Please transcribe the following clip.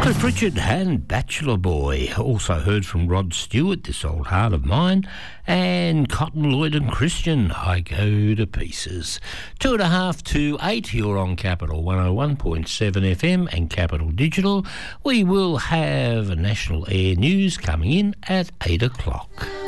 Cliff Richard and Bachelor Boy. Also heard from Rod Stewart, This Old Heart of Mine, and Cotton Lloyd and Christian, I Go to Pieces. 2.5 to 8, you're on Capital 101.7 FM and Capital Digital. We will have National Air News coming in at 8 o'clock.